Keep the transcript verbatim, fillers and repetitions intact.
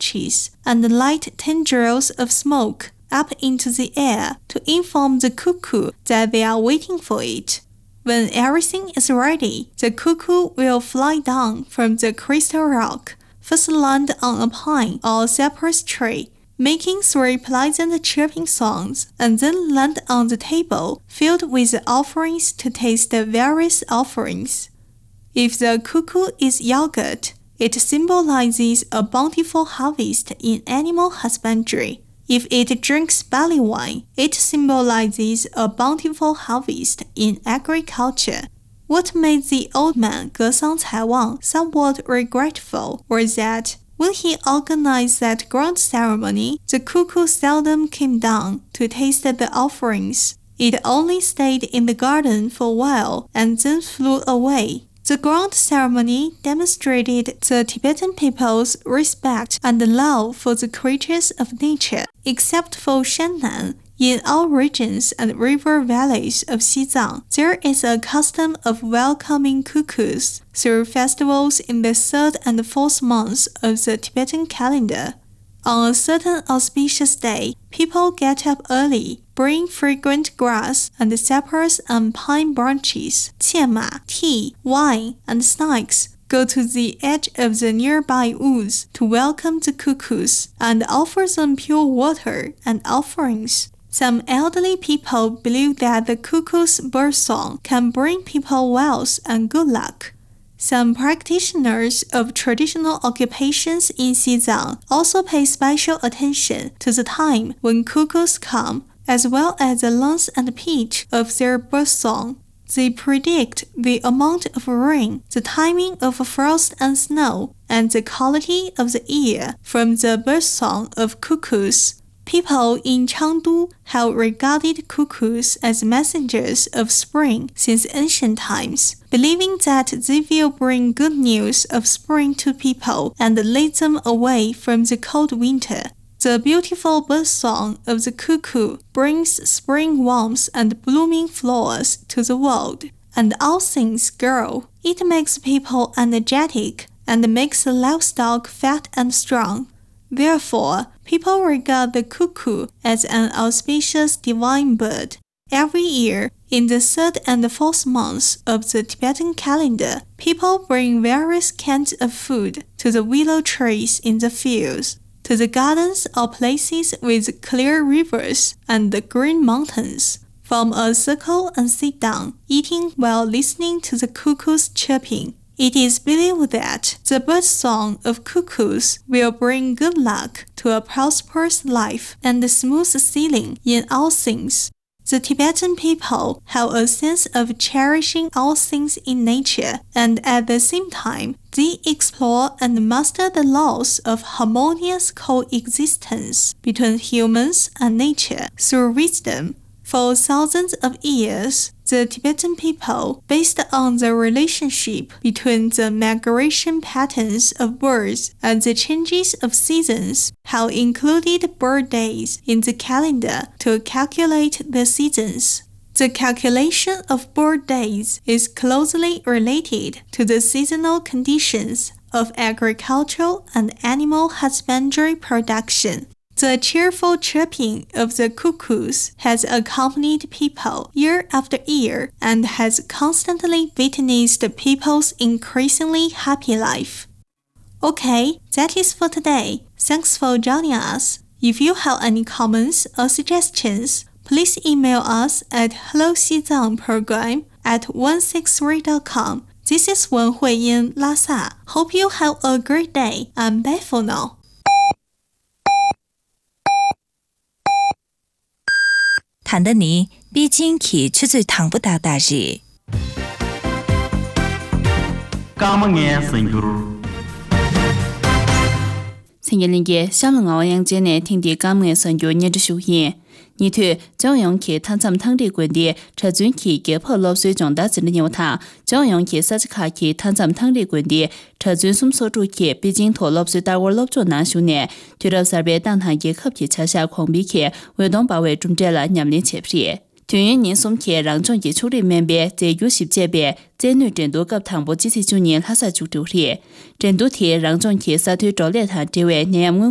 branches and light tendrils of smoke up into the air to inform the cuckoo that they are waiting for it. When everything is ready, the cuckoo will fly down from the crystal rock, first land on a pine or cypress tree, making three pleasant chirping songs, and then land on the table filled with the offerings to taste the various offerings. If the cuckoo is yogurt, it symbolizes a bountiful harvest in animal husbandry. If it drinks barley wine, it symbolizes a bountiful harvest in agriculture. What made the old man 格桑采望 somewhat regretful was that when he organized that grand ceremony, the cuckoo seldom came down to taste the offerings. It only stayed in the garden for a while and then flew away. The grand ceremony demonstrated the Tibetan people's respect and love for the creatures of nature. Except for Shannan, in all regions and river valleys of Xizang, there is a custom of welcoming cuckoos through festivals in the third and fourth months of the Tibetan calendar. On a certain auspicious day, people get up early, bring fragrant grass and cypress and pine branches, 切马, tea, wine, and snacks, go to the edge of the nearby woods to welcome the cuckoos and offer them pure water and offerings. Some elderly people believe that the cuckoo's birdsong can bring people wealth and good luck. Some practitioners of traditional occupations in Xizang also pay special attention to the time when cuckoos come, as well as the length and pitch of their birdsong. They predict the amount of rain, the timing of frost and snow, and the quality of the year from the birdsong of cuckoos. People in Chengdu have regarded cuckoos as messengers of spring since ancient times, believing that they will bring good news of spring to people and lead them away from the cold winter. The beautiful birdsong of the cuckoo brings spring warmth and blooming flowers to the world, and all things grow. It makes people energetic and makes the livestock fat and strong. Therefore, people regard the cuckoo as an auspicious divine bird. Every year, in the third and fourth months of the Tibetan calendar, people bring various kinds of food to the willow trees in the fields, to the gardens or places with clear rivers and the green mountains. Form a circle and sit down, eating while listening to the cuckoo's chirping. It is believed that the birdsong of cuckoos will bring good luck to a prosperous life and smooth sailing in all things. The Tibetan people have a sense of cherishing all things in nature, and at the same time, they explore and master the laws of harmonious coexistence between humans and nature through wisdom. For thousands of years, the Tibetan people, based on the relationship between the migration patterns of birds and the changes of seasons, have included bird days in the calendar to calculate the seasons. The calculation of bird days is closely related to the seasonal conditions of agricultural and animal husbandry production. The cheerful chirping of the cuckoos has accompanied people year after year and has constantly witnessed people's increasingly happy life. Okay, that is for today. Thanks for joining us. If you have any comments or suggestions, please email us at helloxizangprogram at one six three dot com. This is Wen Huiyin Lhasa. Hope you have a great day and bye for now. 谈得你毕竟去出最唐不达达日。 까망의 선교。 陈业林嘅小龙澳阳节呢，听的까망의 선교日修行。你睇中央去探参汤的观点，车尊去给破落水中的真的牛汤，中央去设置卡去探参汤的观点，车尊松所住去北京拖落水大窝落做难修呢，对到三边当堂也可去车下狂比去，为东保卫中间了年龄切皮。团员年松去让中业处理面别，在有十这边，在女整多个汤波几十九年他才就丢里，整多天让中去三推着列谈这位年